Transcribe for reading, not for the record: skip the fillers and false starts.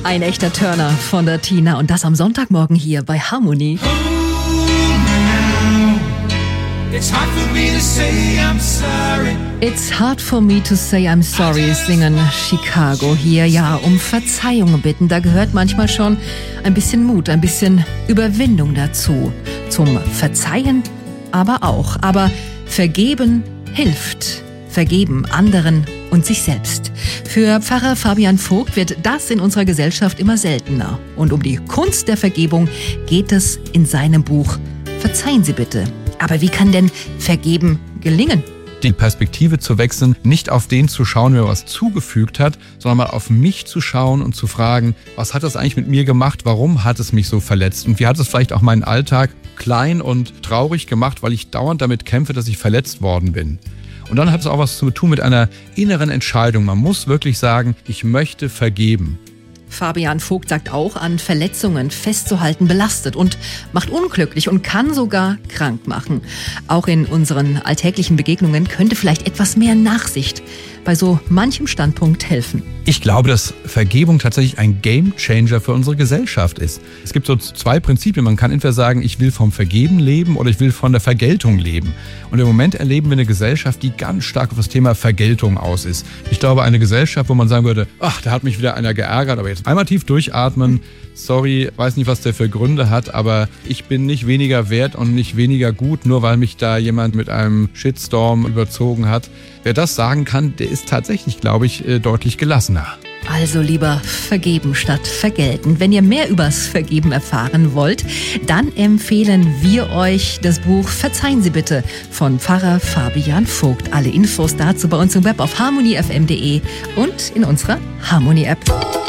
Ein echter Turner von der Tina und das am Sonntagmorgen hier bei Harmony. It's hard for me to say I'm sorry. It's hard for me to say I'm sorry, singen Chicago hier. Ja, um Verzeihung bitten, da gehört manchmal schon ein bisschen Mut, ein bisschen Überwindung dazu. Zum Verzeihen aber auch. Aber vergeben hilft. Vergeben anderen und sich selbst. Für Pfarrer Fabian Vogt wird das in unserer Gesellschaft immer seltener. Und um die Kunst der Vergebung geht es in seinem Buch Verzeihen Sie bitte. Aber wie kann denn Vergeben gelingen? Die Perspektive zu wechseln, nicht auf den zu schauen, wer was zugefügt hat, sondern mal auf mich zu schauen und zu fragen, was hat das eigentlich mit mir gemacht, warum hat es mich so verletzt und wie hat es vielleicht auch meinen Alltag klein und traurig gemacht, weil ich dauernd damit kämpfe, dass ich verletzt worden bin. Und dann hat es auch was zu tun mit einer inneren Entscheidung. Man muss wirklich sagen, ich möchte vergeben. Fabian Vogt sagt auch, an Verletzungen festzuhalten belastet und macht unglücklich und kann sogar krank machen. Auch in unseren alltäglichen Begegnungen könnte vielleicht etwas mehr Nachsicht bei so manchem Standpunkt helfen. Ich glaube, dass Vergebung tatsächlich ein Gamechanger für unsere Gesellschaft ist. Es gibt so zwei Prinzipien. Man kann entweder sagen, ich will vom Vergeben leben oder ich will von der Vergeltung leben. Und im Moment erleben wir eine Gesellschaft, die ganz stark auf das Thema Vergeltung aus ist. Ich glaube, eine Gesellschaft, wo man sagen würde, ach, da hat mich wieder einer geärgert, aber jetzt einmal tief durchatmen. Sorry, weiß nicht, was der für Gründe hat, aber ich bin nicht weniger wert und nicht weniger gut, nur weil mich da jemand mit einem Shitstorm überzogen hat. Wer das sagen kann, der ist tatsächlich, glaube ich, deutlich gelassener. Also lieber vergeben statt vergelten. Wenn ihr mehr übers Vergeben erfahren wollt, dann empfehlen wir euch das Buch Verzeihen Sie bitte von Pfarrer Fabian Vogt. Alle Infos dazu bei uns im Web auf harmonyfm.de und in unserer Harmony-App.